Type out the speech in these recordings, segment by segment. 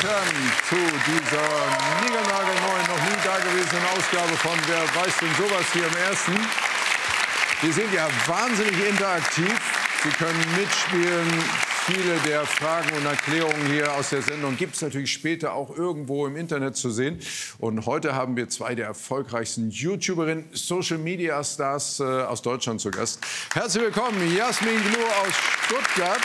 Herren, zu dieser niegelnagelneuen, noch nie dagewesenen Ausgabe von Wer weiß denn sowas hier im Ersten. Wir sind ja wahnsinnig interaktiv. Sie können mitspielen. Viele der Fragen und Erklärungen hier aus der Sendung gibt es natürlich später auch irgendwo im Internet zu sehen. Und heute haben wir zwei der erfolgreichsten YouTuberinnen, Social-Media-Stars aus Deutschland zu Gast. Herzlich willkommen, Jasmin Gnu aus Stuttgart.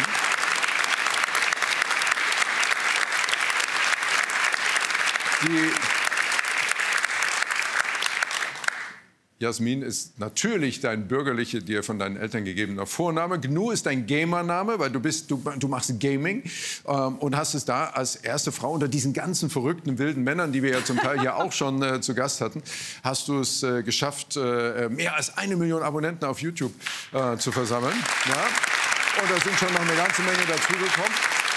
Jasmin ist natürlich dein bürgerlicher, dir von deinen Eltern gegebener Vorname. Gnu ist dein Gamername, weil du machst Gaming und hast es da als erste Frau unter diesen ganzen verrückten, wilden Männern, die wir ja zum Teil hier auch schon zu Gast hatten, hast du es geschafft, mehr als 1 Million Abonnenten auf YouTube zu versammeln. Ja? Und da sind schon noch eine ganze Menge dazugekommen.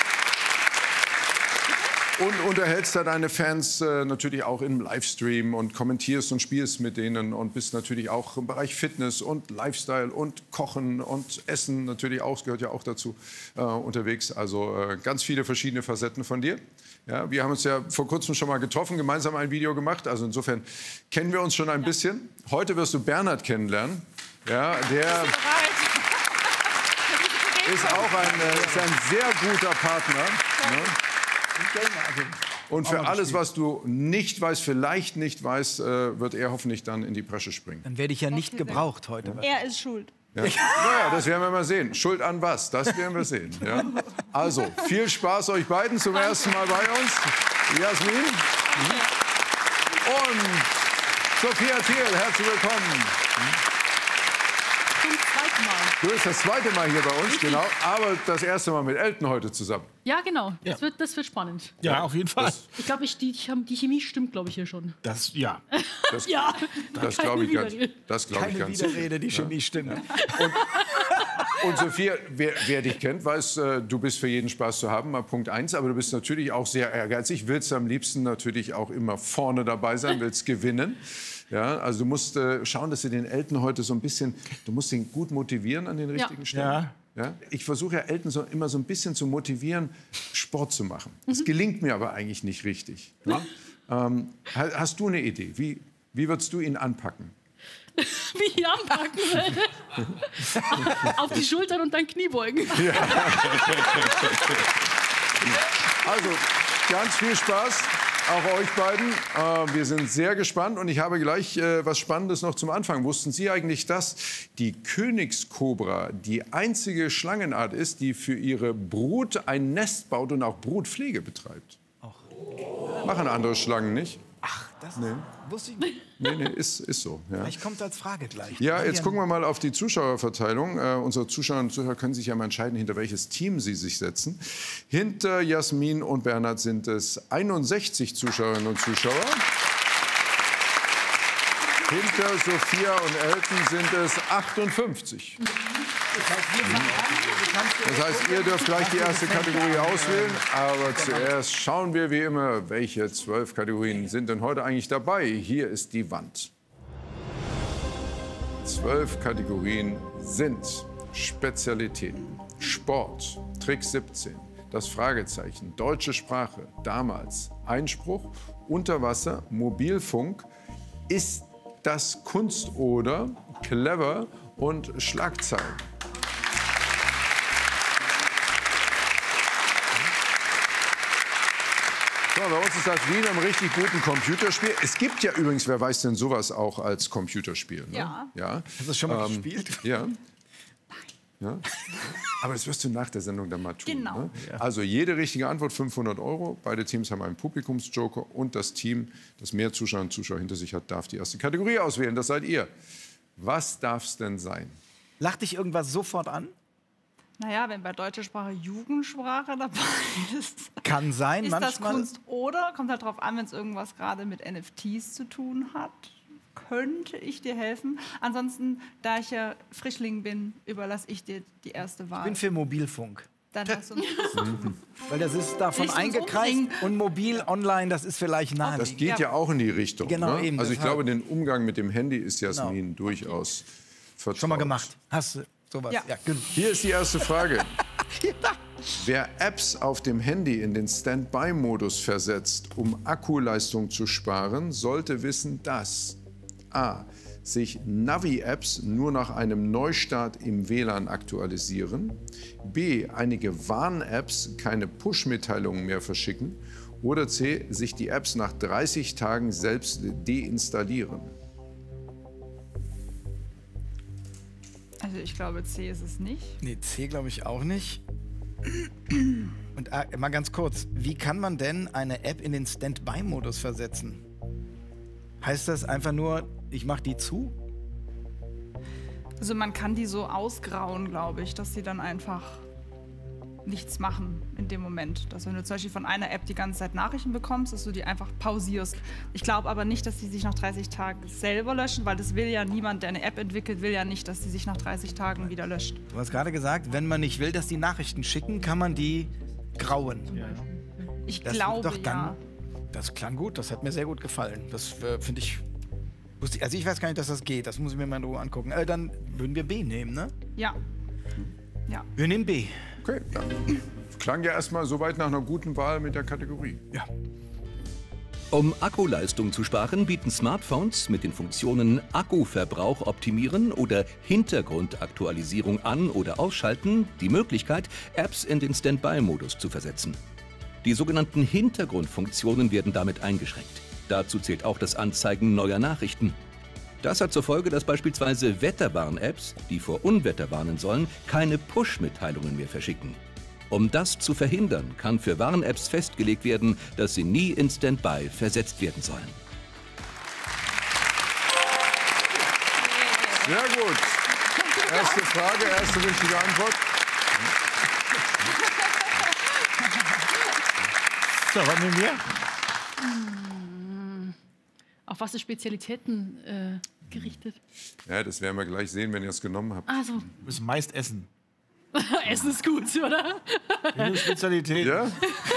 Und unterhältst da deine Fans natürlich auch im Livestream und kommentierst und spielst mit denen und bist natürlich auch im Bereich Fitness und Lifestyle und Kochen und Essen natürlich auch, das gehört ja auch dazu, unterwegs. Also ganz viele verschiedene Facetten von dir. Ja, wir haben uns ja vor kurzem schon mal getroffen, gemeinsam ein Video gemacht. Also insofern kennen wir uns schon ein bisschen. Heute wirst du Bernhard kennenlernen. Ja, der ist auch ein sehr guter Partner. Ne? Und für alles, was du nicht weißt, vielleicht nicht weißt, wird er hoffentlich dann in die Bresche springen. Dann werde ich ja nicht gebraucht heute. Er ist schuld. Ja. Naja, das werden wir mal sehen. Schuld an was? Das werden wir sehen. Ja? Also, viel Spaß euch beiden zum ersten Mal bei uns. Jasmin. Und Sophia Thiel, herzlich willkommen. Zum zweiten Mal. Du bist das zweite Mal hier bei uns, genau. Aber das erste Mal mit Elton heute zusammen. Ja, genau. Ja. Das wird spannend. Ja, auf jeden Fall. Ich glaube, die Chemie stimmt, glaube ich, hier schon. Das, ja. Das glaube ich ganz. Keine Widerrede, die Chemie stimmt. Und Sophia, wer dich kennt, weiß, du bist für jeden Spaß zu haben, mal Punkt 1. Aber du bist natürlich auch sehr ehrgeizig, willst am liebsten natürlich auch immer vorne dabei sein, willst gewinnen. Ja, also du musst schauen, dass du den Elton heute so ein bisschen, du musst ihn gut motivieren an den richtigen Stellen. Ja. Ja? Ich versuche ja Elton immer so ein bisschen zu motivieren, Sport zu machen. Das gelingt mir aber eigentlich nicht richtig. Ne? Hast du eine Idee? Wie würdest du ihn anpacken? Wie ich anpacken würde? Auf die Schultern und dann Kniebeugen. Ja. Also, ganz viel Spaß. Auch euch beiden. Wir sind sehr gespannt und ich habe gleich was Spannendes noch zum Anfang. Wussten Sie eigentlich, dass die Königskobra die einzige Schlangenart ist, die für ihre Brut ein Nest baut und auch Brutpflege betreibt? Machen andere Schlangen nicht? Ach, das wusste ich nicht. Nee, ist so. Ja. Vielleicht kommt als Frage gleich. Ja, jetzt gucken wir mal auf die Zuschauerverteilung. Unsere Zuschauerinnen und Zuschauer können sich ja mal entscheiden, hinter welches Team sie sich setzen. Hinter Jasmin und Bernhard sind es 61 Zuschauerinnen und Zuschauer. Hinter Sophia und Elton sind es 58. Das heißt, ihr dürft gleich die erste Kategorie auswählen. Aber zuerst schauen wir wie immer, welche 12 Kategorien sind denn heute eigentlich dabei. Hier ist die Wand. 12 Kategorien sind Spezialitäten, Sport, Trick 17, das Fragezeichen, deutsche Sprache, damals, Einspruch, Unterwasser, Mobilfunk, ist das Kunst oder clever und Schlagzeilen. So, bei uns ist das wie in einem richtig guten Computerspiel. Es gibt ja übrigens, wer weiß denn sowas auch als Computerspiel? Ne? Ja. Hast du das schon mal gespielt? Ja. Ja? Aber das wirst du nach der Sendung dann mal tun. Genau. Ne? Also jede richtige Antwort 500 €. Beide Teams haben einen Publikumsjoker. Und das Team, das mehr Zuschauerinnen und Zuschauer hinter sich hat, darf die erste Kategorie auswählen. Das seid ihr. Was darf es denn sein? Lacht dich irgendwas sofort an? Naja, wenn bei deutscher Sprache Jugendsprache dabei ist, Kann sein, ist manchmal. das Kunst oder? Kommt halt drauf an, wenn es irgendwas gerade mit NFTs zu tun hat. Könnte ich dir helfen? Ansonsten, da ich ja Frischling bin, überlasse ich dir die erste Wahl. Ich bin für Mobilfunk. Dann hast du Weil das ist davon Willst du uns eingekreist umbringen? und mobil, online, das ist vielleicht naheliegend. Das geht ja auch in die Richtung. Genau, ne? eben, Also ich deshalb. glaube, den Umgang mit dem Handy ist Jasmin durchaus vertraut. Schon mal gemacht. Hast du sowas? Ja. Genau. Hier ist die erste Frage. Wer Apps auf dem Handy in den Standby-Modus versetzt, um Akkuleistung zu sparen, sollte wissen, dass a. sich Navi-Apps nur nach einem Neustart im WLAN aktualisieren, b. einige Warn-Apps keine Push-Mitteilungen mehr verschicken oder c. sich die Apps nach 30 Tagen selbst deinstallieren. Also ich glaube, C ist es nicht. Nee, C glaube ich auch nicht. Und mal ganz kurz, wie kann man denn eine App in den Standby-Modus versetzen? Heißt das einfach nur, ich mache die zu? Also man kann die so ausgrauen, glaube ich, dass sie dann einfach nichts machen in dem Moment. Dass wenn du zum Beispiel von einer App die ganze Zeit Nachrichten bekommst, dass du die einfach pausierst. Ich glaube aber nicht, dass die sich nach 30 Tagen selber löschen, weil das will ja niemand, der eine App entwickelt, will ja nicht, dass die sich nach 30 Tagen wieder löscht. Du hast gerade gesagt, wenn man nicht will, dass die Nachrichten schicken, kann man die grauen. Ich Das glaube, wird doch dann, ja. Das klang gut, das hat mir sehr gut gefallen. Das finde ich. Also ich weiß gar nicht, dass das geht. Das muss ich mir mal in Ruhe angucken. Dann würden wir B nehmen, ne? Ja. Ja. Wir nehmen B. Okay, ja. Klang ja erstmal soweit nach einer guten Wahl mit der Kategorie. Ja. Um Akkuleistung zu sparen, bieten Smartphones mit den Funktionen Akkuverbrauch optimieren oder Hintergrundaktualisierung an- oder ausschalten die Möglichkeit, Apps in den Standby-Modus zu versetzen. Die sogenannten Hintergrundfunktionen werden damit eingeschränkt. Dazu zählt auch das Anzeigen neuer Nachrichten. Das hat zur Folge, dass beispielsweise Wetterwarn-Apps, die vor Unwetter warnen sollen, keine Push-Mitteilungen mehr verschicken. Um das zu verhindern, kann für Warn-Apps festgelegt werden, dass sie nie in Standby versetzt werden sollen. Sehr gut. Erste Frage, erste richtige Antwort. So, was nehmen wir? Auf was für Spezialitäten gerichtet? Ja, das werden wir gleich sehen, wenn ihr es genommen habt. Also, Wir müssen meist essen. Essen ist gut, oder? Eine Spezialität. Ja?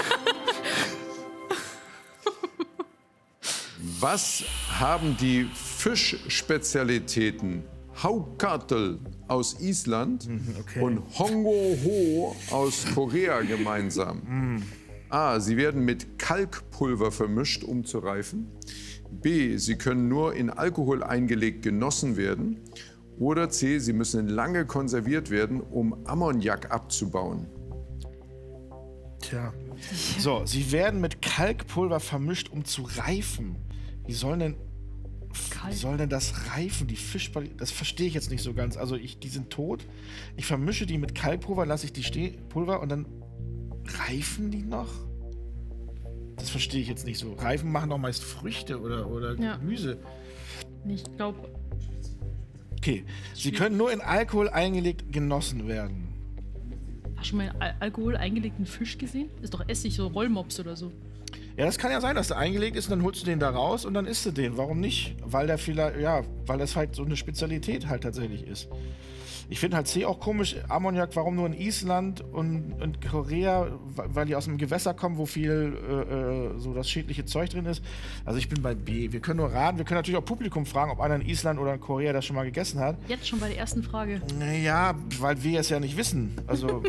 Was haben die Fischspezialitäten Haukartel aus Island und Hongo-ho aus Korea gemeinsam? A. Sie werden mit Kalkpulver vermischt, um zu reifen. B. Sie können nur in Alkohol eingelegt genossen werden. Oder C. Sie müssen lange konserviert werden, um Ammoniak abzubauen. Tja. So, sie werden mit Kalkpulver vermischt, um zu reifen. Wie soll denn das reifen? Die Fischball, das verstehe ich jetzt nicht so ganz. Also die sind tot. Ich vermische die mit Kalkpulver, lasse ich die Pulver und dann reifen die noch? Das verstehe ich jetzt nicht so. Reifen machen doch meist Früchte oder Ja. Gemüse. Ich glaube, Okay, sie können nur in Alkohol eingelegt genossen werden. hast du schon mal einen Alkohol eingelegten Fisch gesehen? Ist doch Essig, so Rollmops oder so. Ja, das kann ja sein, dass der eingelegt ist und dann holst du den da raus und dann isst du den. Warum nicht? Weil der vielleicht, ja, weil das halt so eine Spezialität halt tatsächlich ist. Ich finde halt C auch komisch, Ammoniak, warum nur in Island und Korea, weil die aus einem Gewässer kommen, wo viel so das schädliche Zeug drin ist. Also ich bin bei B. Wir können nur raten, wir können natürlich auch Publikum fragen, ob einer in Island oder in Korea das schon mal gegessen hat. Jetzt schon bei der ersten Frage. Naja, weil wir es ja nicht wissen. Also,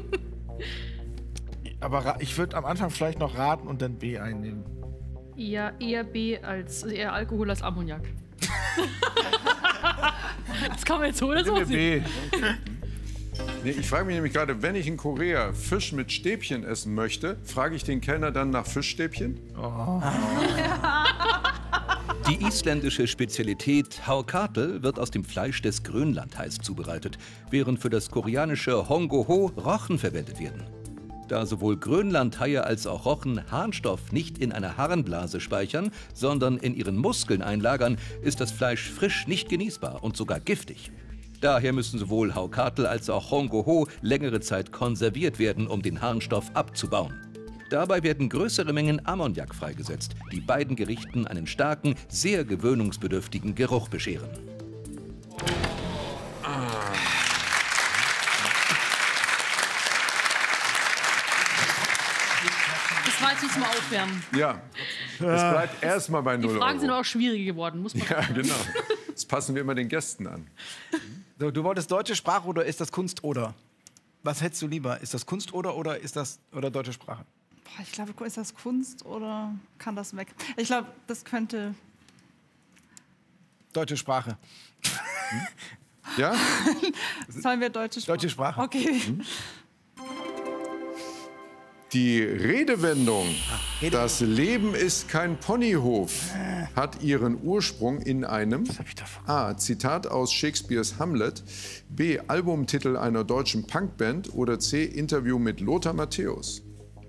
aber ich würde am Anfang vielleicht noch raten und dann B einnehmen. Ja, eher B als, also eher Alkohol als Ammoniak. Das kann man jetzt so oder so sehen. B. Nee, ich frage mich nämlich gerade, wenn ich in Korea Fisch mit Stäbchen essen möchte, frage ich den Kellner dann nach Fischstäbchen? Die isländische Spezialität Haukartel wird aus dem Fleisch des Grönlandhais zubereitet, während für das koreanische Hongo-ho Rochen verwendet werden. Da sowohl Grönlandhaie als auch Rochen Harnstoff nicht in einer Harnblase speichern, sondern in ihren Muskeln einlagern, ist das Fleisch frisch nicht genießbar und sogar giftig. Daher müssen sowohl Haukartel als auch Hongo-ho längere Zeit konserviert werden, um den Harnstoff abzubauen. Dabei werden größere Mengen Ammoniak freigesetzt, die beiden Gerichten einen starken, sehr gewöhnungsbedürftigen Geruch bescheren. Das war jetzt nicht zum Aufwärmen. Ja, es bleibt erstmal bei 0 Die Fragen sind Euro. aber auch schwieriger geworden, muss man Ja, genau. Das passen wir immer den Gästen an. So, du wolltest deutsche Sprache oder ist das Kunst oder? Was hättest du lieber? Ist das Kunst oder ist das deutsche Sprache? Boah, ich glaube, ist das Kunst oder kann das weg? Ich glaube, das könnte... Deutsche Sprache. Ja? Sollen wir deutsche Sprache? Deutsche Sprache. Okay. Die Redewendung, das Leben ist kein Ponyhof, hat ihren Ursprung in einem A. Zitat aus Shakespeares Hamlet, B. Albumtitel einer deutschen Punkband oder C. Interview mit Lothar Matthäus.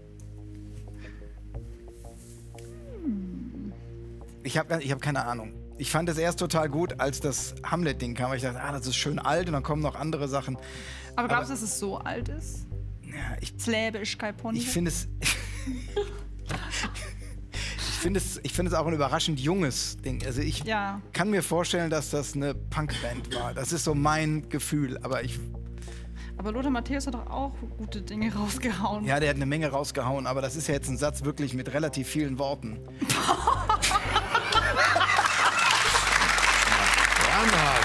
Ich hab keine Ahnung. Ich fand es erst total gut, als das Hamlet-Ding kam. Ich dachte, das ist schön alt und dann kommen noch andere Sachen. Aber glaubst du, dass es so alt ist? Ja, Das Leben ist kein Ponyhof? ich finde es... Ich finde es auch ein überraschend junges Ding. Also ich kann mir vorstellen, dass das eine Punkband war. Das ist so mein Gefühl. Aber Lothar Matthäus hat doch auch gute Dinge rausgehauen. ja, der hat eine Menge rausgehauen. Aber das ist ja jetzt ein Satz wirklich mit relativ vielen Worten. Bernhard!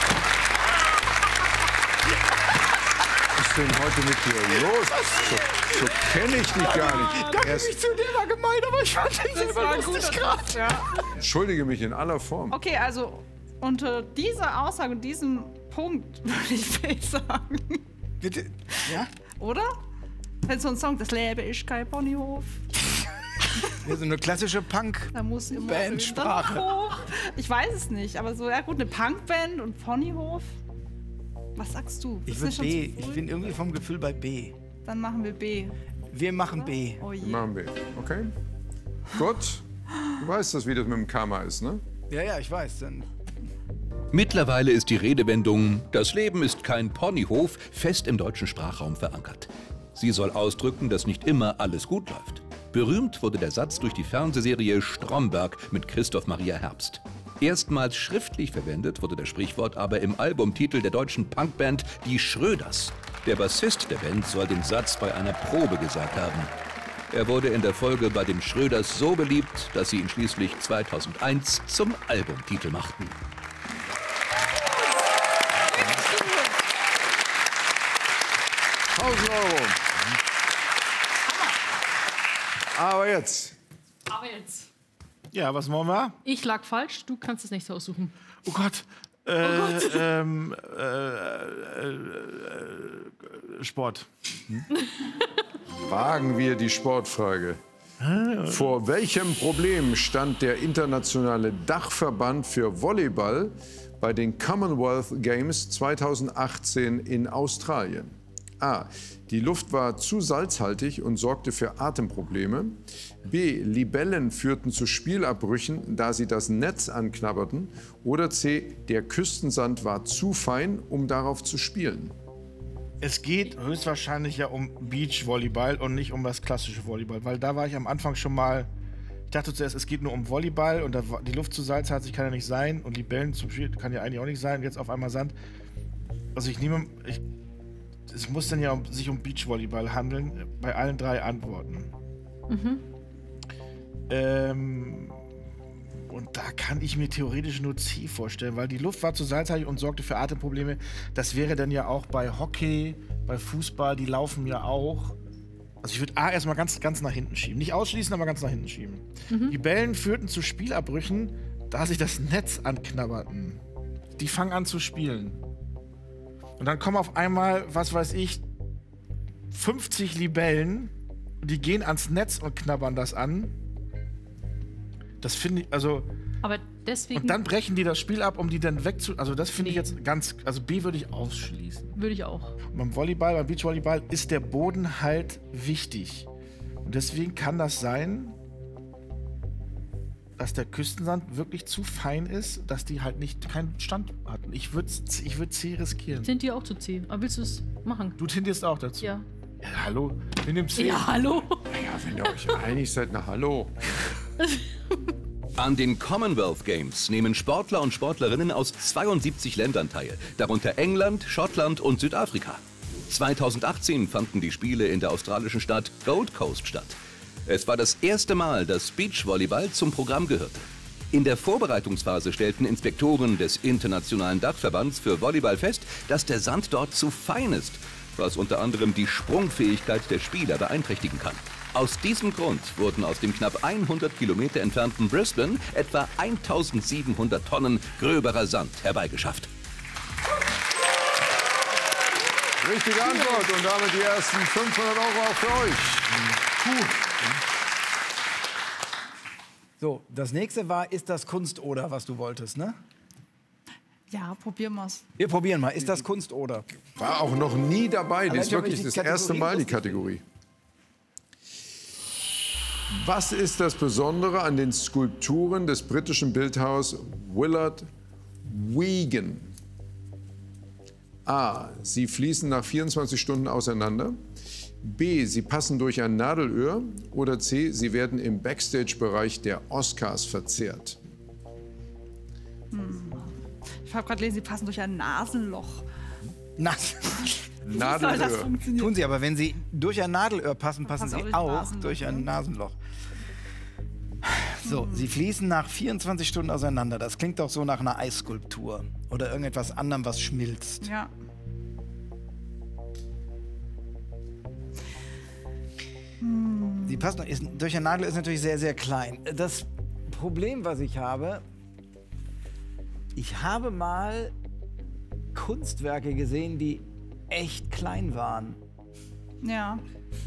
Was ist denn heute mit dir los? So kenne ich dich gar nicht. Erst, zu dir war gemein, aber ich fand den selber lustig gerade. Ja. entschuldige mich in aller Form. Okay, also unter dieser Aussage und diesem Punkt würde ich B sagen. Bitte? Ja? Oder? Wenn so ein Song, das Leben ist kein Ponyhof. Ja, so eine klassische Punk. Da muss immer Bandsprache. hoch. Ich weiß es nicht, aber so, ja gut, eine Punkband und Ponyhof. Was sagst du? Ich Ist würde das schon B. zu früh? Ich bin irgendwie vom Gefühl bei B. Dann machen wir B. Wir machen B. Oh je. Machen wir. Okay? Gut. Du weißt das, wie das mit dem Karma ist, ne? Ja, ich weiß. Dann Mittlerweile ist die Redewendung „Das Leben ist kein Ponyhof" fest im deutschen Sprachraum verankert. Sie soll ausdrücken, dass nicht immer alles gut läuft. Berühmt wurde der Satz durch die Fernsehserie Stromberg mit Christoph Maria Herbst. Erstmals schriftlich verwendet wurde das Sprichwort aber im Albumtitel der deutschen Punkband Die Schröders. Der Bassist der Band soll den Satz bei einer Probe gesagt haben. Er wurde in der Folge bei den Schröders so beliebt, dass sie ihn schließlich 2001 zum Albumtitel machten. €1000. Aber jetzt. Aber jetzt. Ja, was wollen wir? Ich lag falsch, du kannst es nicht aussuchen. Oh Gott. Sport. Wagen wir die Sportfrage. Vor welchem Problem stand der internationale Dachverband für Volleyball bei den Commonwealth Games 2018 in Australien? A. Die Luft war zu salzhaltig und sorgte für Atemprobleme. B. Libellen führten zu Spielabbrüchen, da sie das Netz anknabberten. Oder C. Der Küstensand war zu fein, um darauf zu spielen. Es geht höchstwahrscheinlich ja um Beachvolleyball und nicht um das klassische Volleyball, weil da war ich am Anfang schon mal. Ich dachte zuerst, es geht nur um Volleyball und da war die Luft zu salzhaltig kann ja nicht sein und Libellen zum Spiel kann ja eigentlich auch nicht sein. Und jetzt auf einmal Sand. Also es muss dann ja sich um Beachvolleyball handeln, bei allen drei Antworten. Und da kann ich mir theoretisch nur C vorstellen, weil die Luft war zu salzhaltig und sorgte für Atemprobleme. Das wäre dann ja auch bei Hockey, bei Fußball, die laufen ja auch. Also ich würde A erstmal ganz nach hinten schieben. Nicht ausschließen, aber ganz nach hinten schieben. Die Bällen führten zu Spielabbrüchen, da sich das Netz anknabberten. Die fangen an zu spielen. Und dann kommen auf einmal, was weiß ich, 50 Libellen, die gehen ans Netz und knabbern das an. Das finde ich, also... Aber deswegen Und dann brechen die das Spiel ab, um die dann wegzu... Also das finde ich jetzt ganz... Also B würde ich ausschließen. würde ich auch. Und beim Volleyball, beim Beachvolleyball ist der Boden halt wichtig. Und deswegen kann das sein, dass der Küstensand wirklich zu fein ist, dass die halt keinen Stand hatten. Ich würd C riskieren. Sind die auch zu C? Aber willst du es machen? Du tendierst auch dazu. Ja. Ja, hallo? Wir nehmen C. Ja, hallo. Ja, wenn ihr euch einig seid, na hallo. An den Commonwealth Games nehmen Sportler und Sportlerinnen aus 72 Ländern teil, darunter England, Schottland und Südafrika. 2018 fanden die Spiele in der australischen Stadt Gold Coast statt. Es war das erste Mal, dass Beachvolleyball zum Programm gehörte. In der Vorbereitungsphase stellten Inspektoren des Internationalen Dachverbands für Volleyball fest, dass der Sand dort zu fein ist. was unter anderem die Sprungfähigkeit der Spieler beeinträchtigen kann. Aus diesem Grund wurden aus dem knapp 100 Kilometer entfernten Brisbane etwa 1700 Tonnen gröberer Sand herbeigeschafft. Richtige Antwort und damit die ersten 500 € auch für euch. So, das nächste war, ist das Kunst oder, was du wolltest, ne? Ja, probieren wir's. Wir probieren mal. Ist das Kunst oder? War auch noch nie dabei. Das ist ich hab wirklich nicht das die erste Mal, die Kategorie. Was ist das Besondere an den Skulpturen des britischen Bildhauers Willard Wigan? A. Sie fließen nach 24 Stunden auseinander. B. Sie passen durch ein Nadelöhr. Oder C. Sie werden im Backstage-Bereich der Oscars verzehrt. Ich habe gerade gelesen, sie passen durch ein Nasenloch. Wie soll das Nadelöhr. funktionieren? Tun sie, aber wenn sie durch ein Nadelöhr passen, passen passen sie auch auch durch durch ein ein Nasenloch. So, sie fließen nach 24 Stunden auseinander. Das klingt doch so nach einer Eisskulptur oder irgendetwas anderem, was schmilzt. Ja. Sie passen, durch ein Nadelöhr ist natürlich sehr, sehr klein. Das Problem, was ich habe mal Kunstwerke gesehen, die echt klein waren. Ja.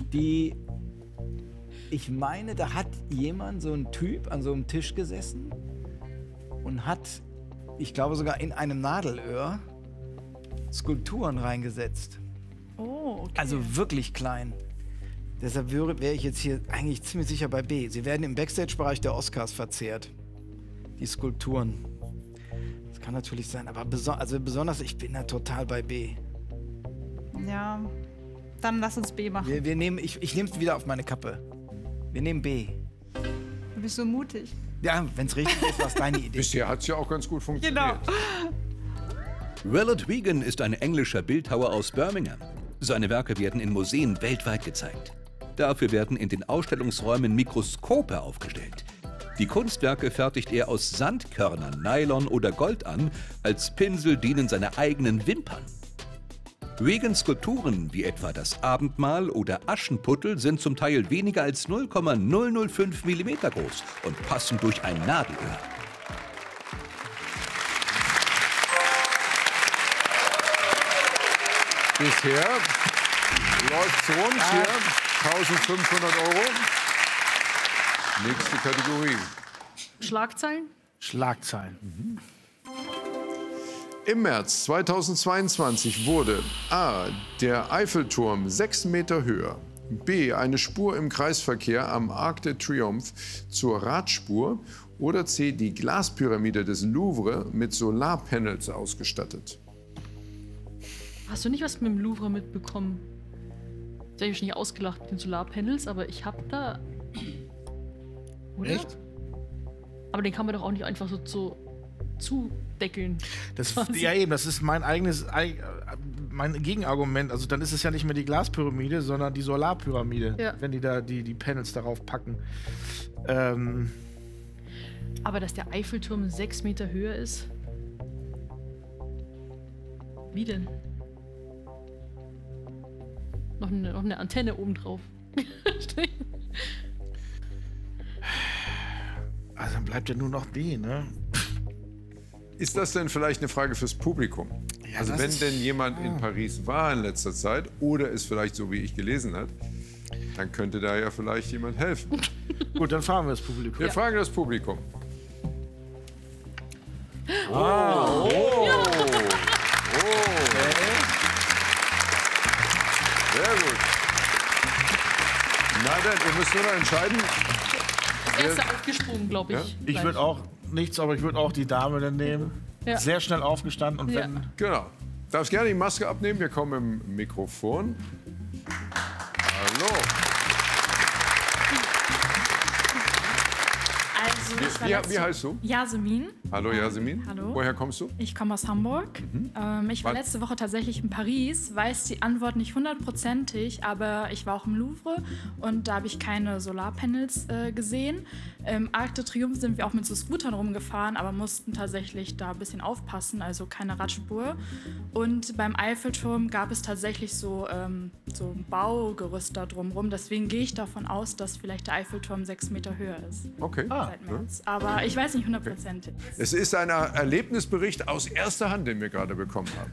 Ich meine, da hat jemand, so ein Typ, an so einem Tisch gesessen und hat, ich glaube sogar in einem Nadelöhr, Skulpturen reingesetzt. Oh, okay. Also wirklich klein. Deshalb wäre ich jetzt hier eigentlich ziemlich sicher bei B. Sie werden im Backstage-Bereich der Oscars verzehrt. Die Skulpturen. Das kann natürlich sein, aber besonders, ich bin da total bei B. Ja. Dann lass uns B machen. Ich nehme es wieder auf meine Kappe. Wir nehmen B. Du bist so mutig. Ja, wenn es richtig ist, war es deine Idee. Bisher hat es ja auch ganz gut funktioniert. Willard Wigan ist ein englischer Bildhauer aus Birmingham. Seine Werke werden in Museen weltweit gezeigt. Dafür werden in den Ausstellungsräumen Mikroskope aufgestellt. Die Kunstwerke fertigt er aus Sandkörnern, Nylon oder Gold an. Als Pinsel dienen seine eigenen Wimpern. Wigans Skulpturen, wie etwa das Abendmahl oder Aschenputtel, sind zum Teil weniger als 0,005 mm groß und passen durch ein Nadelöhr. Bisher läuft es rund hier. 1500 €. Nächste Kategorie. Schlagzeilen? Schlagzeilen. Im März 2022 wurde A. der Eiffelturm 6 Meter höher, B. eine Spur im Kreisverkehr am Arc de Triomphe zur Radspur oder C. die Glaspyramide des Louvre mit Solarpanels ausgestattet. Hast du nicht was mit dem Louvre mitbekommen? Da habe ich nicht ausgelacht mit den Solarpanels, aber ich habe da... Oder? Echt? Aber den kann man doch auch nicht einfach so zudeckeln. Ja eben, das ist mein Gegenargument. Also dann ist es ja nicht mehr die Glaspyramide, sondern die Solarpyramide, Ja. wenn die da die Panels darauf packen. Aber dass der Eiffelturm 6 Meter höher ist? Wie denn? Noch eine Antenne oben drauf. Also dann bleibt ja nur noch B, ne? Ist das denn vielleicht eine Frage fürs Publikum? Ja, Also das wenn ist- denn jemand in Paris war in letzter Zeit oder es vielleicht so, wie ich gelesen habe, dann könnte da ja vielleicht jemand helfen. Gut, dann fragen wir das Publikum. Wir fragen das Publikum. Sehr gut. Na dann, wir müssen nur noch entscheiden. Erster aufgesprungen, glaube ich. Ja? Ich Gleich. würde auch nichts, aber ich würde auch die Dame dann nehmen. Ja. Sehr schnell aufgestanden und Ja. wenn... Genau. Darfst gerne die Maske abnehmen. Wir kommen im Mikrofon. Hallo. Also, Wie heißt du? Yasemin. Hallo Yasemin. Hallo. Woher kommst du? Ich komme aus Hamburg. Ich war letzte Woche tatsächlich in Paris, weiß die Antwort nicht 100%ig, aber ich war auch im Louvre und da habe ich keine Solarpanels gesehen. Im Arc de Triomphe sind wir auch mit so Scootern rumgefahren, aber mussten tatsächlich da ein bisschen aufpassen, also keine Radspur. Und beim Eiffelturm gab es tatsächlich so ein Baugerüst da drumherum, deswegen gehe ich davon aus, dass vielleicht der Eiffelturm 6 Meter höher ist. Okay. Seit März. Aber ich weiß nicht 100%ig. Es ist ein Erlebnisbericht aus erster Hand, den wir gerade bekommen haben.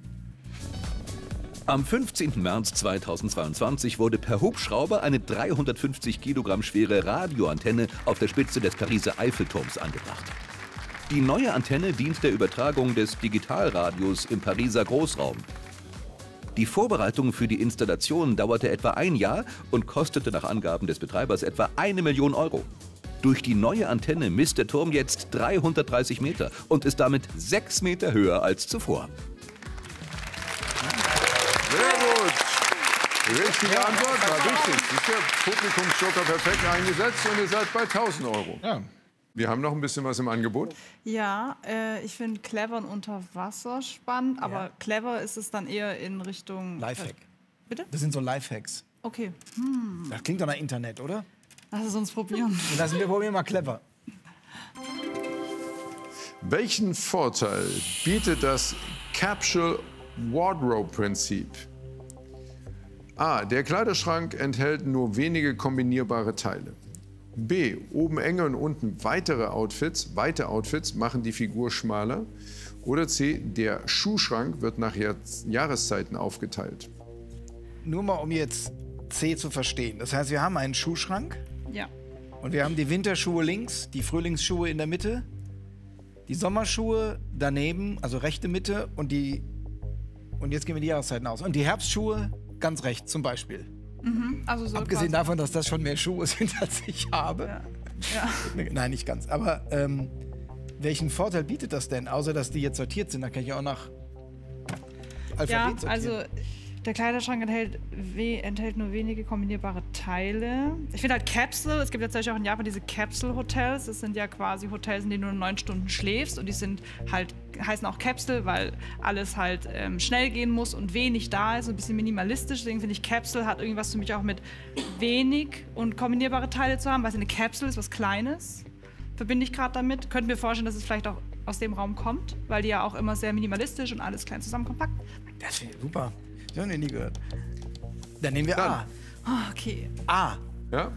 Am 15. März 2022 wurde per Hubschrauber eine 350 Kilogramm schwere Radioantenne auf der Spitze des Pariser Eiffelturms angebracht. Die neue Antenne dient der Übertragung des Digitalradios im Pariser Großraum. Die Vorbereitung für die Installation dauerte etwa ein Jahr und kostete nach Angaben des Betreibers etwa 1 Million Euro. Durch die neue Antenne misst der Turm jetzt 330 Meter und ist damit 6 Meter höher als zuvor. Sehr gut. Die richtige Antwort war richtig. Ist der Publikumsjoker perfekt eingesetzt und ihr seid bei 1.000 Euro. Ja. Wir haben noch ein bisschen was im Angebot. Ja, ich finde Clever und Unterwasser spannend, aber Clever ist es dann eher in Richtung... Lifehack. Bitte? Das sind so Lifehacks. Okay. Das klingt doch nach Internet, oder? Lass es uns probieren. Wir probieren mal clever. Welchen Vorteil bietet das Capsule Wardrobe Prinzip? A. Der Kleiderschrank enthält nur wenige kombinierbare Teile. B. Oben enge und unten weite Outfits machen die Figur schmaler. Oder C. Der Schuhschrank wird nach Jahreszeiten aufgeteilt. Nur mal, um jetzt C zu verstehen. Das heißt, wir haben einen Schuhschrank Ja. und wir haben die Winterschuhe links, die Frühlingsschuhe in der Mitte, die Sommerschuhe daneben, also rechte Mitte und jetzt gehen wir die Jahreszeiten aus. Und die Herbstschuhe ganz rechts zum Beispiel. Also so Abgesehen quasi- davon, dass das schon mehr Schuhe sind, als ich habe. Ja. Nein, nicht ganz. Aber welchen Vorteil bietet das denn? Außer, dass die jetzt sortiert sind. Da kann ich auch nach Alphabet Ja, sortieren. also der Kleiderschrank enthält nur wenige kombinierbare Teile. Ich finde halt Capsule, es gibt ja tatsächlich auch in Japan diese Capsule-Hotels. Das sind ja quasi Hotels, in denen du 9 Stunden schläfst und die sind halt, heißen auch Capsule, weil alles halt schnell gehen muss und wenig da ist, ein bisschen minimalistisch. Deswegen finde ich, Capsule hat irgendwas für mich auch mit wenig und kombinierbare Teile zu haben, weil eine Capsule ist was Kleines. Verbinde ich gerade damit. Könnte mir vorstellen, dass es vielleicht auch aus dem Raum kommt, weil die ja auch immer sehr minimalistisch und alles klein zusammen kompakt. Das finde ich super. Das haben wir nie gehört. Dann nehmen wir Dann. Okay. A. A. Ja?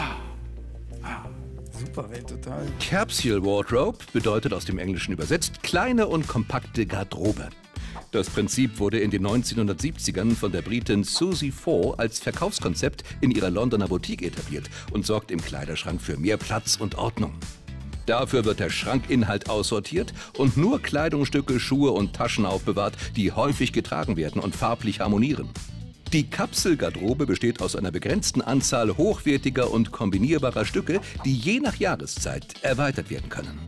Super, Welt total. Capsule Wardrobe bedeutet aus dem Englischen übersetzt kleine und kompakte Garderobe. Das Prinzip wurde in den 1970ern von der Britin Susie Fore als Verkaufskonzept in ihrer Londoner Boutique etabliert und sorgt im Kleiderschrank für mehr Platz und Ordnung. Dafür wird der Schrankinhalt aussortiert und nur Kleidungsstücke, Schuhe und Taschen aufbewahrt, die häufig getragen werden und farblich harmonieren. Die Kapselgarderobe besteht aus einer begrenzten Anzahl hochwertiger und kombinierbarer Stücke, die je nach Jahreszeit erweitert werden können.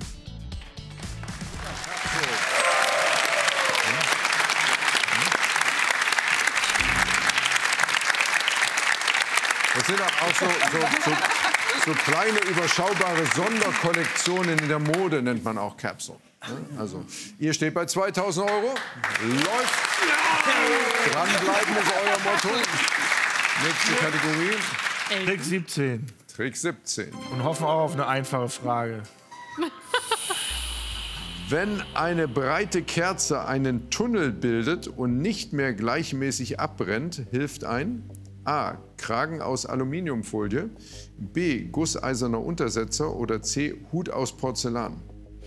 Das sind auch so kleine, überschaubare Sonderkollektionen in der Mode, nennt man auch Capsule. Also, ihr steht bei 2.000 Euro. Läuft. Dranbleiben ist euer Motto. Nächste Kategorie. Trick 17. Trick 17. Und hoffen auch auf eine einfache Frage. Wenn eine breite Kerze einen Tunnel bildet und nicht mehr gleichmäßig abbrennt, hilft ein A. Kragen aus Aluminiumfolie, B. gusseiserner Untersetzer oder C. Hut aus Porzellan.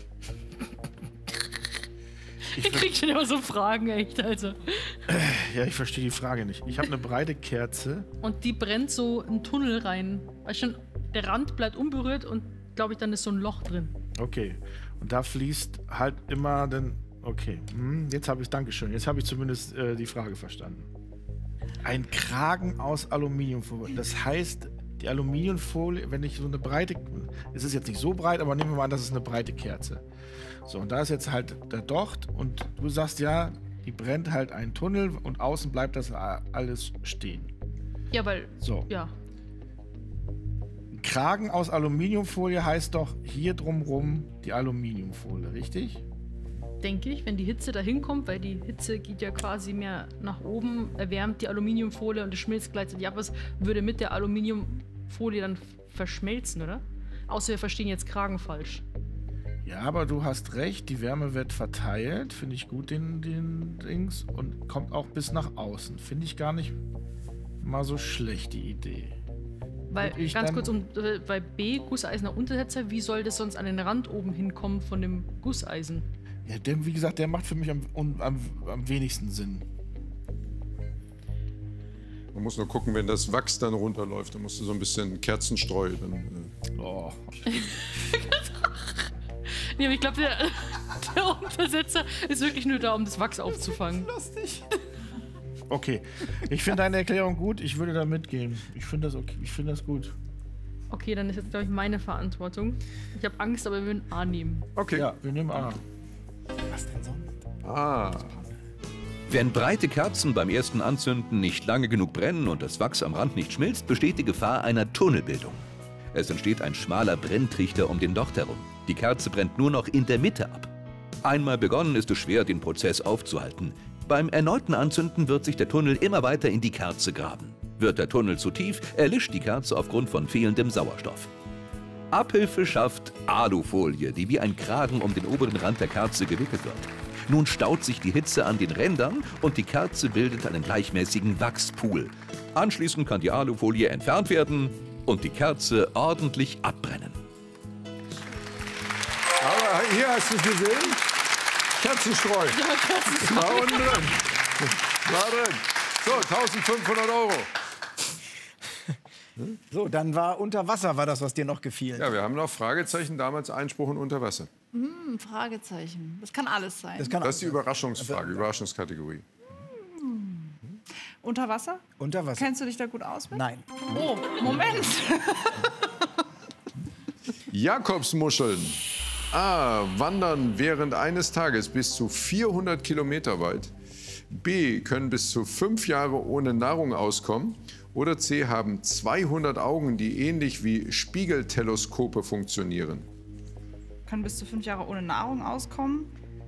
Ich krieg schon immer so Fragen, echt, also. Ja, ich verstehe die Frage nicht. Ich habe eine breite Kerze. Und die brennt so einen Tunnel rein. Weißt du, der Rand bleibt unberührt und, glaube ich, dann ist so ein Loch drin. Okay. Und da fließt halt immer dann. Okay. Jetzt habe ich, Dankeschön. Jetzt habe ich zumindest die Frage verstanden. Ein Kragen aus Aluminiumfolie. Das heißt, die Aluminiumfolie, wenn ich so eine breite. Es ist jetzt nicht so breit, aber nehmen wir mal an, das ist eine breite Kerze. So, und da ist jetzt halt der Docht und du sagst ja, die brennt halt einen Tunnel und außen bleibt das alles stehen. Ja, weil. So. Ja. Kragen aus Aluminiumfolie heißt doch hier drumrum die Aluminiumfolie, richtig? Denke ich, wenn die Hitze dahin kommt, weil die Hitze geht ja quasi mehr nach oben, erwärmt die Aluminiumfolie und es schmilzt gleichzeitig ab. Was würde mit der Aluminiumfolie dann verschmelzen, oder? Außer wir verstehen jetzt Kragen falsch. Ja, aber du hast recht, die Wärme wird verteilt, finde ich gut, den Dings, und kommt auch bis nach außen. Finde ich gar nicht mal so schlecht, die Idee. Weil, ganz kurz, bei B, gusseisener Untersetzer, wie soll das sonst an den Rand oben hinkommen von dem Gusseisen? Ja, wie gesagt, der macht für mich am wenigsten Sinn. Man muss nur gucken, wenn das Wachs dann runterläuft, dann musst du so ein bisschen Kerzenstreu. Oh. Nee, aber ich glaube, der Untersetzer ist wirklich nur da, um das Wachs aufzufangen. Lustig. Okay, ich finde deine Erklärung gut, ich würde da mitgehen. Ich finde das okay, ich finde das gut. Okay, dann ist jetzt, glaube ich, meine Verantwortung. Ich habe Angst, aber wir würden A nehmen. Okay. Ja, wir nehmen A. Was denn sonst? Ah. Wenn breite Kerzen beim ersten Anzünden nicht lange genug brennen und das Wachs am Rand nicht schmilzt, besteht die Gefahr einer Tunnelbildung. Es entsteht ein schmaler Brenntrichter um den Docht herum. Die Kerze brennt nur noch in der Mitte ab. Einmal begonnen, ist es schwer, den Prozess aufzuhalten. Beim erneuten Anzünden wird sich der Tunnel immer weiter in die Kerze graben. Wird der Tunnel zu tief, erlischt die Kerze aufgrund von fehlendem Sauerstoff. Abhilfe schafft Alufolie, die wie ein Kragen um den oberen Rand der Kerze gewickelt wird. Nun staut sich die Hitze an den Rändern und die Kerze bildet einen gleichmäßigen Wachspool. Anschließend kann die Alufolie entfernt werden und die Kerze ordentlich abbrennen. Aber hier hast du es gesehen. Kerzenstreu. War unten drin. War drin. So, 1.500 Euro. So, dann war unter Wasser, war das, was dir noch gefiel. Ja, wir haben noch Fragezeichen, damals Einspruch und unter Wasser. Fragezeichen. Das kann alles sein. Das ist die Überraschungsfrage, Überraschungskategorie. Unter Wasser? Unter Wasser. Kennst du dich da gut aus mit? Nein. Oh, Moment. Jakobsmuscheln. A. Wandern während eines Tages bis zu 400 Kilometer weit. B. Können bis zu 5 Jahre ohne Nahrung auskommen. Oder C. Haben 200 Augen, die ähnlich wie Spiegelteleskope funktionieren. Können bis zu 5 Jahre ohne Nahrung auskommen.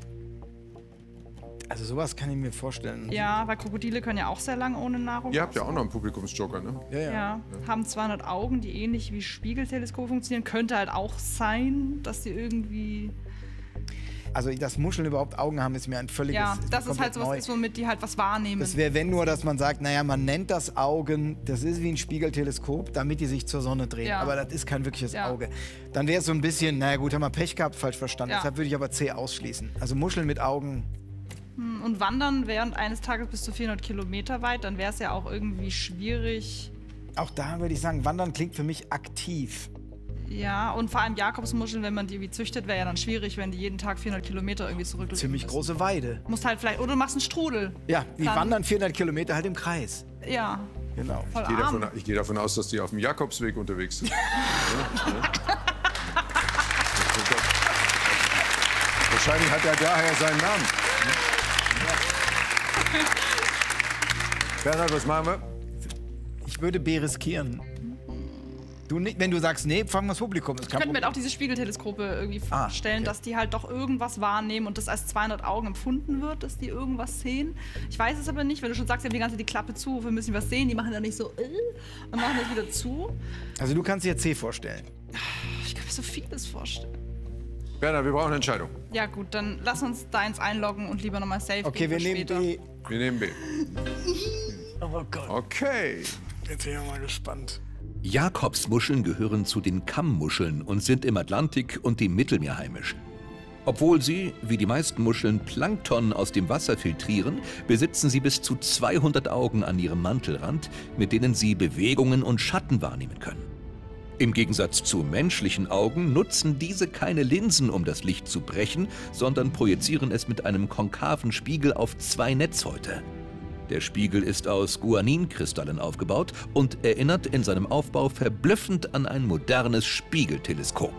Also sowas kann ich mir vorstellen. Ja, weil Krokodile können ja auch sehr lange ohne Nahrung Ihr habt ja auch noch einen Publikumsjoker, ne? Ja, haben 200 Augen, die ähnlich wie Spiegelteleskope funktionieren. Könnte halt auch sein, dass sie irgendwie... Also, dass Muscheln überhaupt Augen haben, ist mir ein völliges... Ja, das ist komplett halt sowas, neu. ist, womit die halt was wahrnehmen. Das wäre, wenn nur, dass man sagt, naja, man nennt das Augen, das ist wie ein Spiegelteleskop, damit die sich zur Sonne drehen. Ja. Aber das ist kein wirkliches Ja. Auge. Dann wäre es so ein bisschen, naja gut, haben wir Pech gehabt, falsch verstanden. Ja. Deshalb würde ich aber C ausschließen. Also Muscheln mit Augen... Und wandern während eines Tages bis zu 400 Kilometer weit, dann wäre es ja auch irgendwie schwierig. Auch da würde ich sagen, Wandern klingt für mich aktiv. Ja, und vor allem Jakobsmuscheln, wenn man die irgendwie züchtet, wäre ja dann schwierig, wenn die jeden Tag 400 Kilometer irgendwie zurücklegen Ziemlich müssen. große Weide. Musst halt vielleicht, oder du machst einen Strudel. Ja, die Dann- wandern 400 Kilometer halt im Kreis. Ja, Genau. voll Ich gehe arm. davon aus, dass die auf dem Jakobsweg unterwegs sind. Wahrscheinlich hat er daher seinen Namen. Bernhard, was machen wir? Ich würde B riskieren. Du nicht, wenn du sagst, nee, fangen wir das Publikum. Das Ich könnte mir halt auch diese Spiegelteleskope irgendwie vorstellen, okay. dass die halt doch irgendwas wahrnehmen und das als 200 Augen empfunden wird, dass die irgendwas sehen. Ich weiß es aber nicht, wenn du schon sagst, die haben die ganze Zeit die Klappe zu, wir müssen was sehen, die machen dann nicht so und machen das wieder zu. Also du kannst dir C vorstellen. Ich kann mir so vieles vorstellen. Bernhard, wir brauchen eine Entscheidung. Ja gut, dann lass uns deins einloggen und lieber nochmal safe Okay, gehen wir für nehmen später. B. Wir nehmen B. Oh Gott, Okay. jetzt bin ich mal gespannt. Jakobsmuscheln gehören zu den Kammmuscheln und sind im Atlantik und dem Mittelmeer heimisch. Obwohl sie, wie die meisten Muscheln, Plankton aus dem Wasser filtrieren, besitzen sie bis zu 200 Augen an ihrem Mantelrand, mit denen sie Bewegungen und Schatten wahrnehmen können. Im Gegensatz zu menschlichen Augen nutzen diese keine Linsen, um das Licht zu brechen, sondern projizieren es mit einem konkaven Spiegel auf 2 Netzhäute. Der Spiegel ist aus Guaninkristallen aufgebaut und erinnert in seinem Aufbau verblüffend an ein modernes Spiegelteleskop.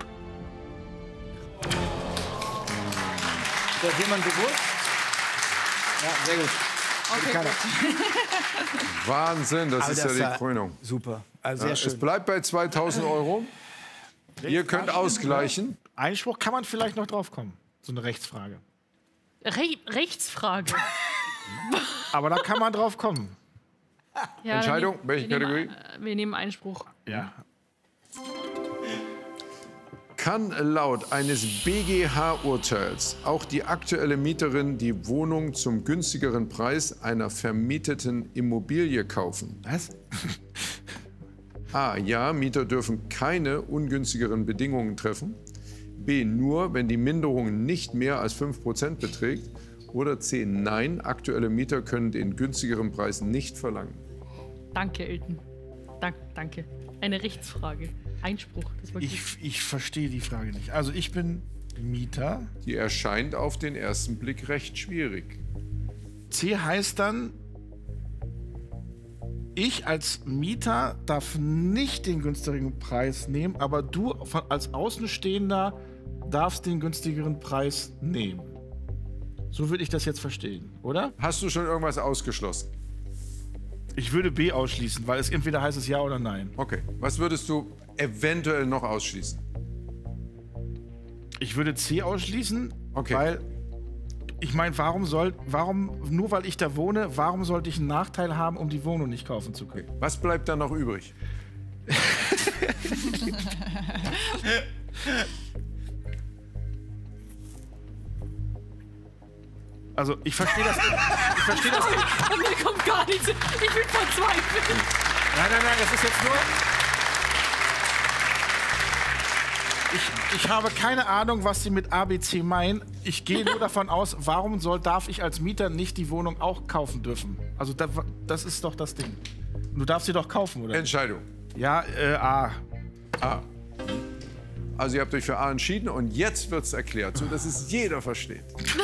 Ist das jemand bewusst? Ja, sehr gut. Okay, Keiner. gut. Wahnsinn, das Aber ist das ja war die Krönung. Super. Also sehr schön. Es bleibt bei 2.000 Euro. Ihr könnt ausgleichen. Einspruch kann man vielleicht noch drauf kommen. So eine Rechtsfrage. Rechtsfrage. Aber da kann man drauf kommen. Ja, Entscheidung, welche Kategorie? Wir nehmen Einspruch. Ja. Kann laut eines BGH-Urteils auch die aktuelle Mieterin die Wohnung zum günstigeren Preis einer vermieteten Immobilie kaufen? Was? A. Ja, Mieter dürfen keine ungünstigeren Bedingungen treffen. B. Nur, wenn die Minderung nicht mehr als 5% beträgt. Oder C. Nein, aktuelle Mieter können den günstigeren Preis nicht verlangen. Danke, Elton. Danke. Eine Rechtsfrage. Einspruch. Das war gut. Ich verstehe die Frage nicht. Also ich bin Mieter. Die erscheint auf den ersten Blick recht schwierig. C heißt dann, ich als Mieter darf nicht den günstigeren Preis nehmen, aber du als Außenstehender darfst den günstigeren Preis nehmen. So würde ich das jetzt verstehen, oder? Hast du schon irgendwas ausgeschlossen? Ich würde B ausschließen, weil es entweder heißt es ja oder nein. Okay. Was würdest du eventuell noch ausschließen? Ich würde C ausschließen, Okay. weil ich meine, nur weil ich da wohne, warum sollte ich einen Nachteil haben, um die Wohnung nicht kaufen zu können? Was bleibt dann noch übrig? Also ich verstehe das. Ich verstehe das nicht. Und mir kommt gar nichts. Ich bin verzweifelt. Nein, das ist jetzt nur. Ich habe keine Ahnung, was Sie mit ABC meinen. Ich gehe nur davon aus, warum darf ich als Mieter nicht die Wohnung auch kaufen dürfen? Also das ist doch das Ding. Du darfst sie doch kaufen, oder? Entscheidung. Ja, A. A. Also ihr habt euch für A entschieden und jetzt wird es erklärt, sodass es jeder versteht.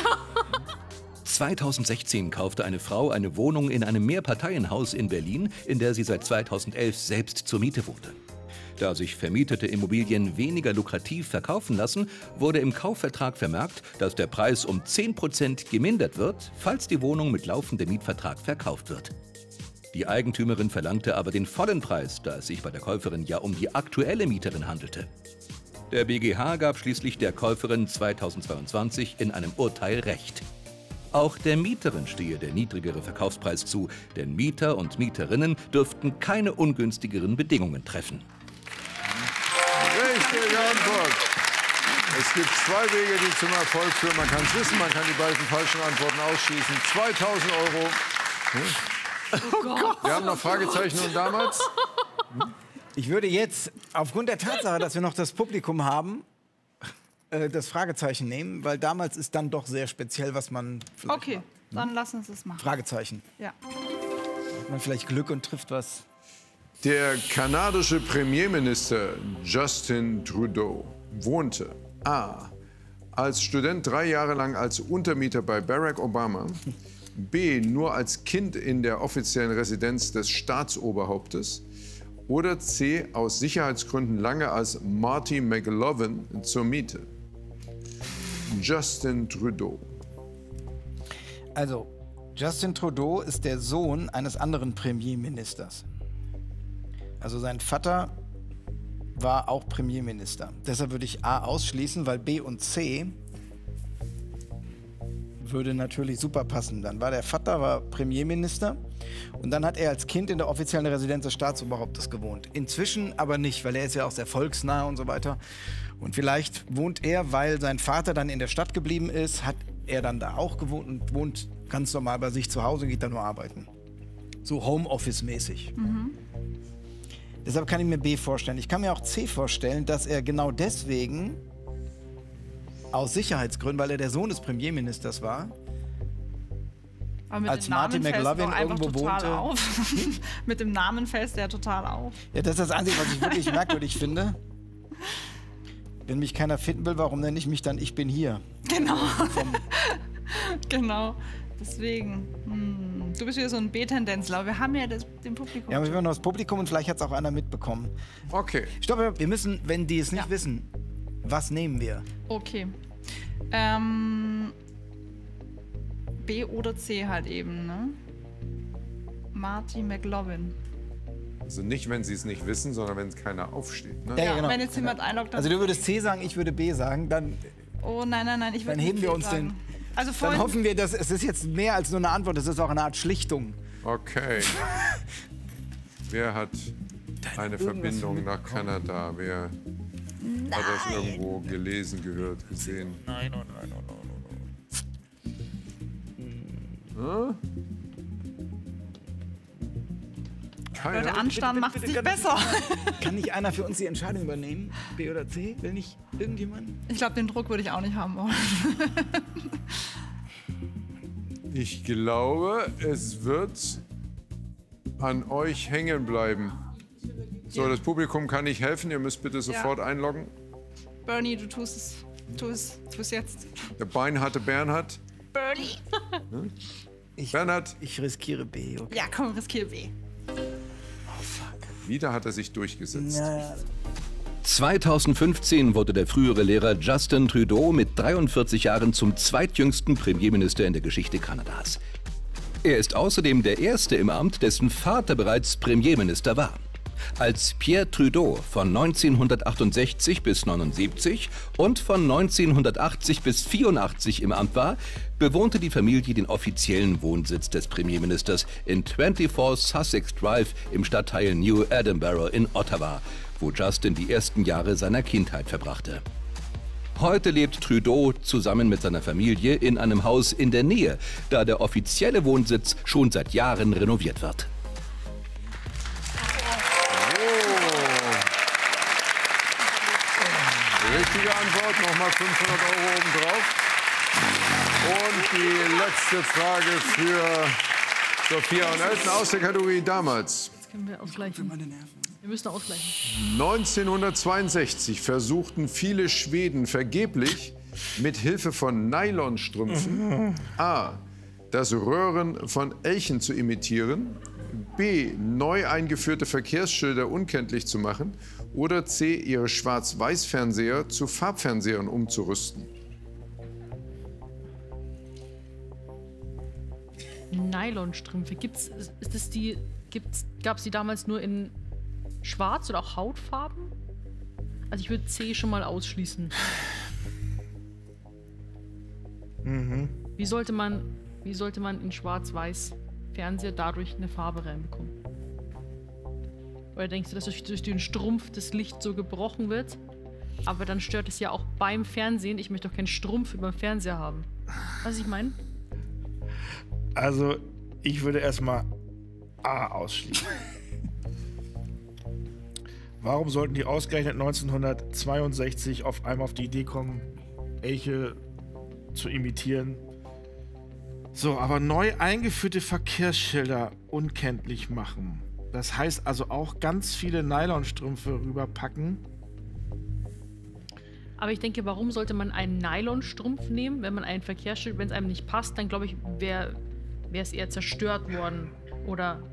2016 kaufte eine Frau eine Wohnung in einem Mehrparteienhaus in Berlin, in der sie seit 2011 selbst zur Miete wohnte. Da sich vermietete Immobilien weniger lukrativ verkaufen lassen, wurde im Kaufvertrag vermerkt, dass der Preis um 10% gemindert wird, falls die Wohnung mit laufendem Mietvertrag verkauft wird. Die Eigentümerin verlangte aber den vollen Preis, da es sich bei der Käuferin ja um die aktuelle Mieterin handelte. Der BGH gab schließlich der Käuferin 2022 in einem Urteil Recht. Auch der Mieterin stehe der niedrigere Verkaufspreis zu, denn Mieter und Mieterinnen dürften keine ungünstigeren Bedingungen treffen. Richtige Antwort. Es gibt zwei Wege, die zum Erfolg führen. Man kann es wissen, man kann die beiden falschen Antworten ausschließen. 2.000 Euro. Oh Gott. Wir haben noch Fragezeichen und damals. Ich würde jetzt, aufgrund der Tatsache, dass wir noch das Publikum haben, das Fragezeichen nehmen, weil damals ist dann doch sehr speziell, was man vielleicht Okay, macht. dann lass uns das machen. Fragezeichen. Ja. Hat man vielleicht Glück und trifft was. Der kanadische Premierminister Justin Trudeau wohnte A. als Student 3 Jahre lang als Untermieter bei Barack Obama, B. nur als Kind in der offiziellen Residenz des Staatsoberhauptes oder C. aus Sicherheitsgründen lange als Marty McLovin zur Miete. Justin Trudeau. Also, Justin Trudeau ist der Sohn eines anderen Premierministers. Also sein Vater war auch Premierminister. Deshalb würde ich A ausschließen, weil B und C würde natürlich super passen. Dann war der Vater Premierminister und dann hat er als Kind in der offiziellen Residenz des Staatsoberhauptes gewohnt. Inzwischen aber nicht, weil er ist ja auch sehr volksnah und so weiter. Und vielleicht wohnt er, weil sein Vater dann in der Stadt geblieben ist, hat er dann da auch gewohnt und wohnt ganz normal bei sich zu Hause, geht da nur arbeiten. So Homeoffice-mäßig. Deshalb kann ich mir B vorstellen. Ich kann mir auch C vorstellen, dass er genau deswegen, aus Sicherheitsgründen, weil er der Sohn des Premierministers war, Aber mit als dem Namen Marty fällst du McLovin doch einfach irgendwo total wohnte. auf. Mit dem Namen fällst du ja total auf. Ja, das ist das Einzige, was ich wirklich merkwürdig finde. Wenn mich keiner finden will, warum nenne ich mich dann Ich bin hier? Genau. Genau. Deswegen. Du bist wieder so ein B-Tendenzler. Wir haben ja den Publikum. Ja, aber wir haben noch das Publikum und vielleicht hat es auch einer mitbekommen. Okay. Stopp, wir müssen, wenn die es nicht Ja. wissen, was nehmen wir? Okay. B oder C halt eben, ne? Marty McLovin. Also nicht, wenn Sie es nicht wissen, sondern wenn keiner aufsteht. Ne? Ja, genau. Wenn jetzt jemand einloggt, dann... Also du würdest C sagen, ich würde B sagen, dann Oh nein, ich würde Dann heben nicht wir C uns sagen. den- Also Dann vorhin, hoffen wir, dass es ist jetzt mehr als nur eine Antwort, es ist auch eine Art Schlichtung. Okay. Wer hat eine Verbindung nach Kanada? Wer hat das irgendwo gelesen, gehört, gesehen? Nein. Hm? Leute, Keiner? Anstand macht es nicht besser. Kann nicht einer für uns die Entscheidung übernehmen? B oder C? Will nicht irgendjemand? Ich glaube, den Druck würde ich auch nicht haben wollen. Ich glaube, es wird an euch hängen bleiben. So, das Publikum kann nicht helfen. Ihr müsst bitte sofort einloggen. Bernie, du tust es. Tu es jetzt. Der beinharte Bernhard. Bernie! Bernhard, Ich riskiere B, okay. Ja, komm, riskier B. wieder hat er sich durchgesetzt. Ja, 2015 wurde der frühere Lehrer Justin Trudeau mit 43 Jahren zum zweitjüngsten Premierminister in der Geschichte Kanadas. Er ist außerdem der Erste im Amt, dessen Vater bereits Premierminister war. Als Pierre Trudeau von 1968 bis 79 und von 1980 bis 84 im Amt war, bewohnte die Familie den offiziellen Wohnsitz des Premierministers in 24 Sussex Drive im Stadtteil New Edinburgh in Ottawa, wo Justin die ersten Jahre seiner Kindheit verbrachte. Heute lebt Trudeau zusammen mit seiner Familie in einem Haus in der Nähe, da der offizielle Wohnsitz schon seit Jahren renoviert wird. Richtige Antwort, nochmal 500 € obendrauf. Und die letzte Frage für Sophia und Elton aus der Kategorie damals. Jetzt können wir ausgleichen. Wir müssen ausgleichen. 1962 versuchten viele Schweden vergeblich mit Hilfe von Nylonstrümpfen A. das Röhren von Elchen zu imitieren, B. neu eingeführte Verkehrsschilder unkenntlich zu machen oder C. ihre Schwarz-Weiß-Fernseher zu Farbfernsehern umzurüsten. Nylonstrümpfe. Gab es die damals nur in Schwarz oder auch Hautfarben? Also ich würde C schon mal ausschließen. Wie sollte man in Schwarz-Weiß Fernseher dadurch eine Farbe reinbekommen? Oder denkst du, dass durch den Strumpf das Licht so gebrochen wird? Aber dann stört es ja auch beim Fernsehen. Ich möchte doch keinen Strumpf über dem Fernseher haben. Was ich meine? Also, ich würde erstmal A ausschließen. Warum sollten die ausgerechnet 1962 auf einmal auf die Idee kommen, Elche zu imitieren? So, aber neu eingeführte Verkehrsschilder unkenntlich machen. Das heißt also auch ganz viele Nylonstrümpfe rüberpacken. Aber ich denke, warum sollte man einen Nylonstrumpf nehmen, wenn man ein Verkehrsschild, wenn es einem nicht passt, dann glaube ich, wäre es eher zerstört worden oder